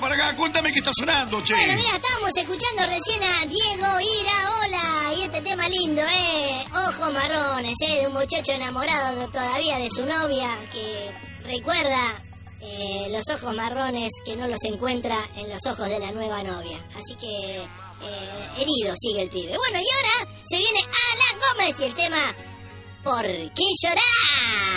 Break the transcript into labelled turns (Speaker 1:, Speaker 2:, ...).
Speaker 1: para acá, cuéntame qué está sonando, che.
Speaker 2: Bueno, mira, estábamos escuchando recién a Diego Iraola y este tema lindo, Ojos marrones, de un muchacho enamorado todavía de su novia que recuerda los ojos marrones que no los encuentra en los ojos de la nueva novia. Así que herido sigue el pibe. Bueno, y ahora se viene Alan Gómez y el tema ¿Por qué llorar?